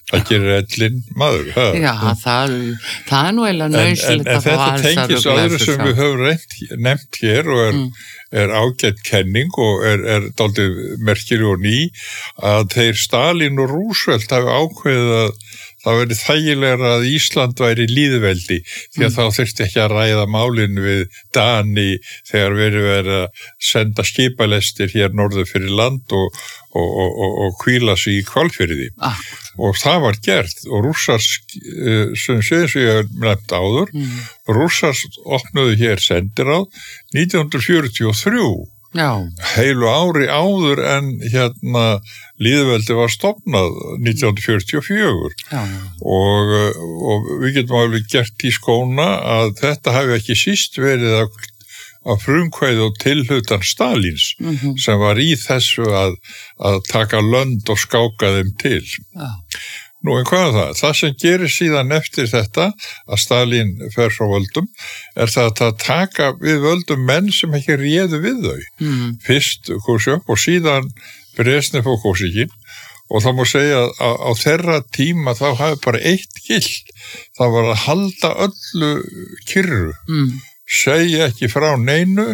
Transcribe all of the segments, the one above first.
Það gerir ellin maður. Já, það er nú eiginlega nauðsynlegt en þetta tengist öðru sem við höfum nefnt hér og er ágætt kenning og er dálítið merkileg og ný að þeir Stalín og Roosevelt hafi ákveðið að það verið þægilegra að Ísland væri lýðveldi því að þá þurfti ekki að ræða málin við Dani þegar verið að senda skipalestir hér norður fyrir land og hvíla sig í Hvalfirði. Og það var gert og Rússar, sem ég hef nefnt áður, Rússar opnuðu hér sendiráð 1943. Já. Heilu ári áður en lýðveldi var stofnað 1944. Já. Og við getum alveg gert í skóna að þetta hafi ekki síst verið að frumkvæði og tilhlutan Stalíns sem var í þessu að taka lönd og skáka þeim til. Já. Nú, en hvað er það? Það sem gerir síðan eftir þetta að Stalín fer frá völdum er það að taka við völdum menn sem ekki réðu við þau. Fyrst Khrushchev og síðan Brezhnev og Kosygin og það má segja að á þeirra tíma þá hafi bara eitt gilt. Það var að halda öllu kyrru. Segja ekki frá neinu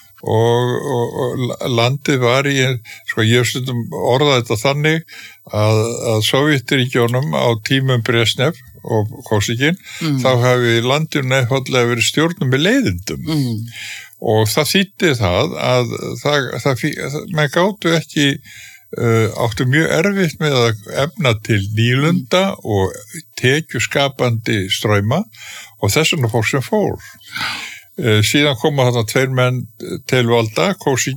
og landið var í, ég hef stundum orðað þetta þannig að Sovétríkjunum á tímum Brezhnev og Kosygin þá hafi landið nefnilega verið stjórnum með leiðindum og það þýddi það að menn gátu ekki áttu mjög erfitt með að efna til nýlunda og tekjuskapandi strauma og þess vegna fór sem fór. Síðan koma þarna tveir menn til valda,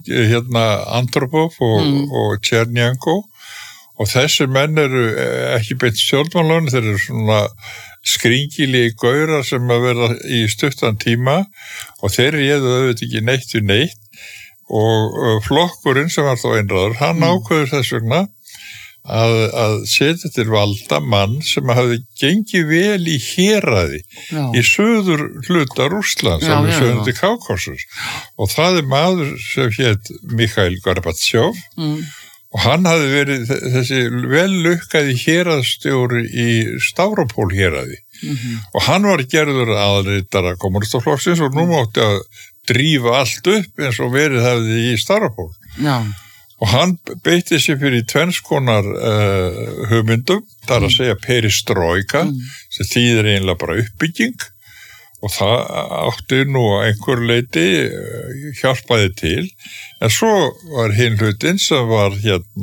Andropov og Tjernjenko og þessir menn eru ekki beint stjórnmálanum, þeir eru svona skringilegi gaurar sem að verða í stuttan tíma og þeir réðu auðvitað ekki neitt við neitt og flokkurinn sem var þá einráður, hann ákveður þess vegna að setja til valda mann sem hafði gengið vel í héraði í söður hluta Rússlands sem er söðundi Kákasus og það er maður sem hét Mikhail Gorbatsjov og hann hafði verið þessi vel lukkaði héraðstjóri í Stavropol héraði og hann var gerður aðalritara kommunistaflokksins og nú mátti að drífa allt upp eins og verið hafði í Stavropol. Já. Og hann beitti sig fyrir tvennskonar hugmyndum, það er að segja perestrojka, sem þýðir eiginlega bara uppbygging og það átti nú að einhver leiti hjálpaði til, en svo var hinn hlutinn sem var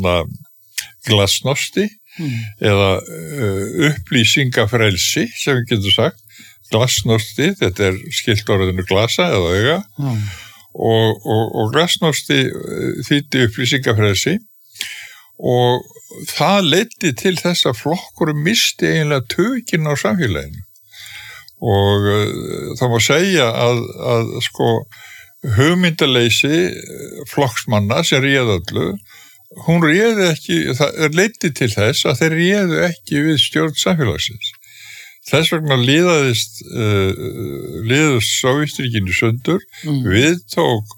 glasnosti eða upplýsingafrelsi, sem við getum sagt, glasnosti, þetta er skylt orðinu glasa eða auga, og glasnosti þýddi upplýsingafrelsi og það leiddi til þess að flokkurum misti eiginlega tökin á samfélaginu og það má segja að hugmyndaleysi flokksmanna sem réðu öllu, hún réði ekki, það leiddi til þess að þeir réðu ekki við stjórn samfélagsins. Þess vegna liðaðist Sovétríkin í sundur, við tók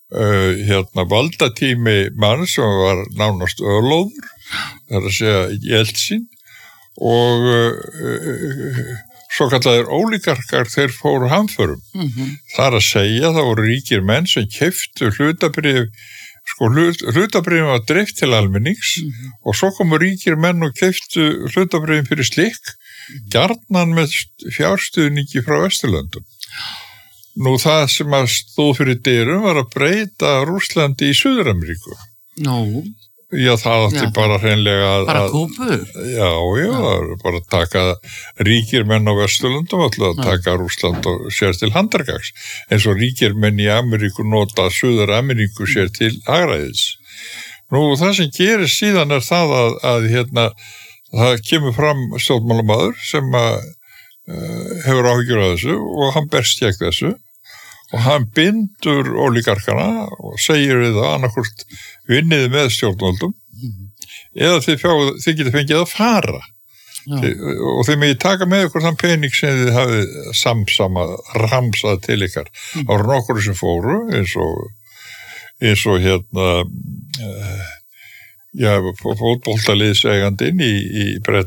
valdatími mann sem var nánast örlóður, það er að segja Jeltsin og svo kallaðir ólígarkar þeir fóru hamförum. Það er að segja það voru ríkir menn sem keyptu hlutabréf, hlutabréfin var dreift til almennings og svo komu ríkir menn og keyptu hlutabréfin fyrir slikk gjarnan með fjárstuðningi frá Vesturlöndum. Nú það sem að stóð fyrir dyrum var að breyta Rússlandi í Suður-Ameríku. Nú? Já, það átti bara hreinlega bara kúpu? Já, bara að taka ríkir menn á Vesturlöndum, alltaf að taka Rússland og sér til handargags. Eins og ríkir menn í Ameríku nota Suður-Ameríku sér til hagræðis. Nú það sem gerir síðan er það að það kemur fram stjórnmálamaður sem hefur áhyggjur af þessu og hann berst gegn þessu og hann bindur ólígarkana og segir við það annarkvort vinniði með stjórnvöldum eða þið getið fengið að fara og þið megið taka með ykkur þann pening sem þið hafið ramsað til ykkar. Það voru nokkur sem fóru eins og fótboltaliðseigandinn í